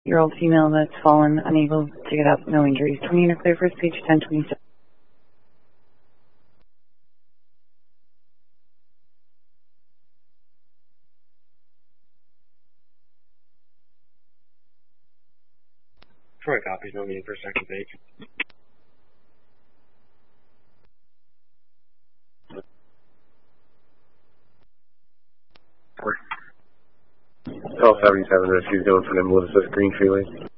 year-old female that's fallen, unable to get up, no injuries. 20 unit clear first page 1027. Troy copies, no meeting for second page. Call 77 rescue going for them Melissa Green Freeway.